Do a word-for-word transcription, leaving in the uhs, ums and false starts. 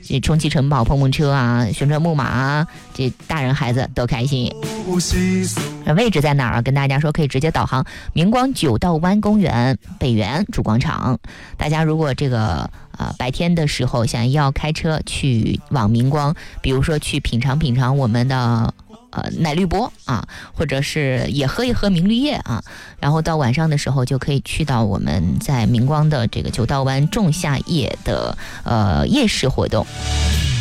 这充气城堡、碰碰车啊、旋转木马啊，这大人孩子都开心。位置在哪儿？跟大家说，可以直接导航明光九道湾公园北园主广场。大家如果这个呃白天的时候想要开车去往明光，比如说去品尝品尝我们的呃奶绿波啊，或者是也喝一喝明绿叶啊，然后到晚上的时候就可以去到我们在明光的这个九道湾仲夏夜的呃夜市活动。